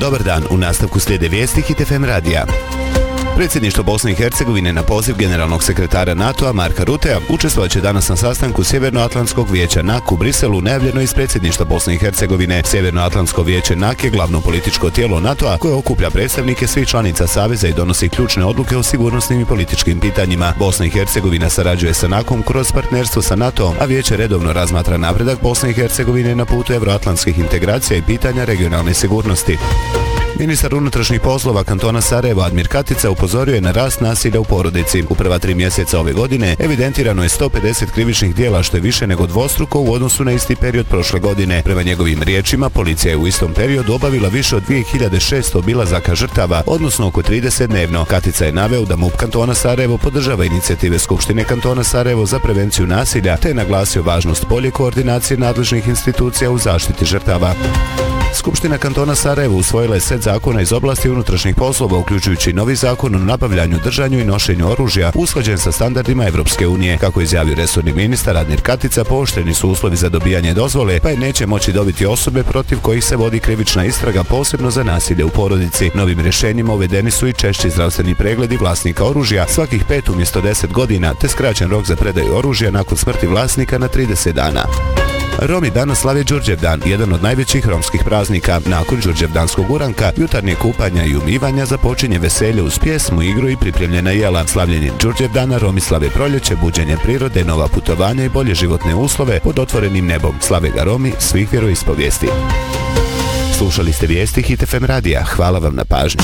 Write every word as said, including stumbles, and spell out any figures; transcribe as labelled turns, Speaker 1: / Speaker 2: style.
Speaker 1: Dobar dan, u nastavku slijede vijesti Hit F M radija. Predsjedništvo Bosne i Hercegovine na poziv generalnog sekretara NATO-a Marka Rutea učestvovat će danas na sastanku Sjevernoatlantskog vijeća N A C u Briselu, najavljeno iz predsjedništva Bosne i Hercegovine. Sjevernoatlantsko vijeće N A C je glavno političko tijelo NATO-a koje okuplja predstavnike svih članica Saveza i donosi ključne odluke o sigurnosnim i političkim pitanjima. Bosna i Hercegovina sarađuje sa N A C-om kroz partnerstvo sa NATO-om, a vijeće redovno razmatra napredak Bosne i Hercegovine na putu evroatlantskih integracija i pitanja regionalne sigurnosti. Ministar unutrašnjih poslova kantona Sarajevo Admir Katica upozorio je na rast nasilja u porodici. U prva tri mjeseca ove godine evidentirano je sto pedeset krivičnih djela, što je više nego dvostruko u odnosu na isti period prošle godine. Prema njegovim riječima, policija je u istom periodu obavila više od dvije hiljade šesto obilazaka žrtava, odnosno oko trideset dnevno. Katica je naveo da MUP kantona Sarajevo podržava inicijative Skupštine kantona Sarajevo za prevenciju nasilja, te je naglasio važnost bolje koordinacije nadležnih institucija u zaštiti žrtava. Skupština kantona Sarajevo usvojila je set zakona iz oblasti unutrašnjih poslova, uključujući novi zakon o nabavljanju, držanju i nošenju oružja, usklađen sa standardima Evropske unije. Kako izjavio resorni ministar Admir Katica, pooštreni su uslovi za dobijanje dozvole, pa je neće moći dobiti osobe protiv kojih se vodi krivična istraga, posebno za nasilje u porodici. Novim rješenjima uvedeni su i češći zdravstveni pregledi vlasnika oružja svakih pet umjesto deset godina, te skraćen rok za predaju oružja nakon smrti vlasnika na trideset dana. Romi danas slave Đurđevdan, jedan od najvećih romskih praznika. Nakon Đurđevdanskog uranka, jutarnje kupanja i umivanja započinje veselje uz pjesmu, igru i pripremljena jela. Slavljenjem Đurđevdana Romi slave proljeće, buđenje prirode, nova putovanja i bolje životne uslove pod otvorenim nebom. Slave ga Romi svih vjeroispovijesti. Slušali ste vijesti Hit F M radija. Hvala vam na pažnji.